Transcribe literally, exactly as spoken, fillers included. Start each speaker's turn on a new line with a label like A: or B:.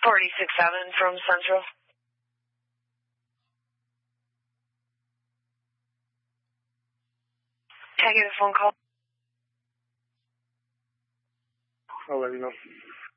A: forty-six seven from Central. Can I get a phone call?
B: I'll let you know.